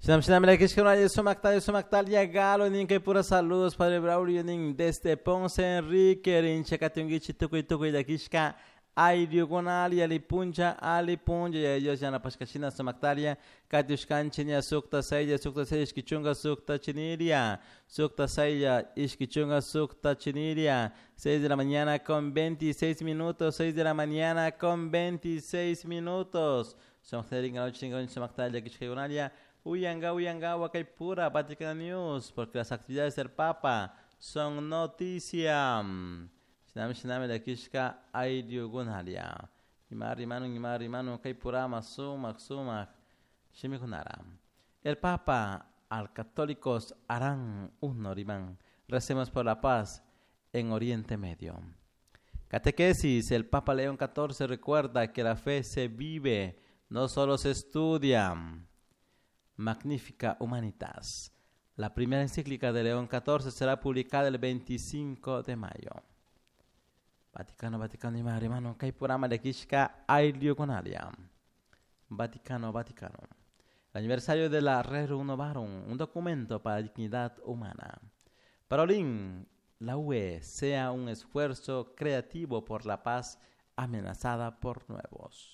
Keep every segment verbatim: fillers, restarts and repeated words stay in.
Shinam shinam la kishkona ya sumaktal sumaktal ya galo nin que pura saludos Padre Braulio nin desde Ponce Enrique rin chekatungi chitukuy tukuy da kishka ay diagonal ya lipunja ali punja ya ellos ya na paskachina sumaktalia katushkan chinya sukta saya sukta saya iskichunga sukta chiniria sukta saya iskichunga sukta chiniria seis de la mañana con veintiséis minutos seis de la mañana con veintiséis minutos sumaktalia ngalo chingon sumaktalia kishka Uyanga, Uyanga, Wakaipura, Vatican News, porque las actividades del Papa son noticia. Shinami Shinami de Kishka, Aidio Gunalia. Imari Manu, Imari Manu, Kaipura, Masuma, Suma, Shimikunara. El Papa al católicos harán un norimán. Recemos por la paz en Oriente Medio. Catequesis, el Papa León catorce recuerda que la fe se vive, no solo se estudia. Magnifica Humanitas. La primera encíclica de León catorce será publicada el veinticinco de mayo. Vaticano, Vaticano, y María, hermano, Kaipurama de Kishka, Ailio Gonalia. Vaticano, Vaticano. El aniversario de la Rerum Novarum, un documento para la dignidad humana. Parolín, la U E sea un esfuerzo creativo por la paz amenazada por nuevos.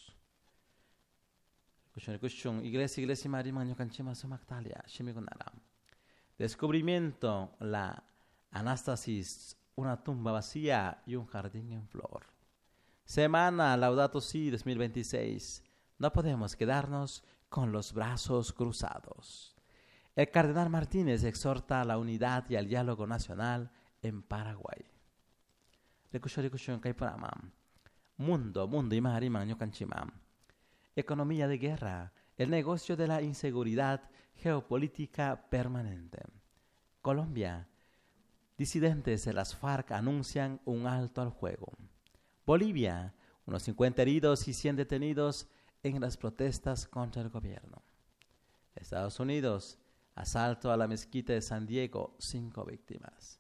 Iglesia, Iglesia María, Maño Canchima, Sumaktalia, Shimigunara. Descubrimiento, la Anástasis, una tumba vacía y un jardín en flor. Semana Laudato Si dos mil veintiséis. No podemos quedarnos con los brazos cruzados. El cardenal Martínez exhorta a la unidad y al diálogo nacional en Paraguay. Mundo, mundo y María, Maño Canchima. Economía de guerra, el negocio de la inseguridad geopolítica permanente. Colombia, disidentes de las FARC anuncian un alto al fuego. Bolivia, unos cincuenta heridos y cien detenidos en las protestas contra el gobierno. Estados Unidos, asalto a la mezquita de San Diego, cinco víctimas.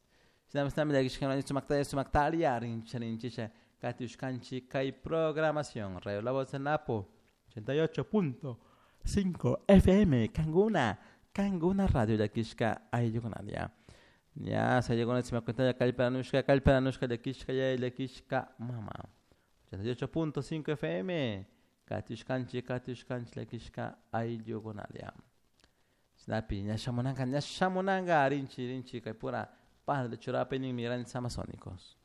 Programación, Radio La Voz en Napo. ochenta y ocho punto cinco F M, Kanguna, Kanguna Radio de Kishka, Ayugonalia. Ya se llegó en el cuenta de Kalperanushka, Kalperanushka de Kishka, ya de Kishka, Mama. ochenta y ocho punto cinco F M, Katushkanchi, Katushkanchi, de Kishka, Ayugonalia. Snapi, Nyashamonanga, Nyashamonanga, Rinchi, Rinchi, Kaipura, Padre Churape, Inmigrantes Amazónicos.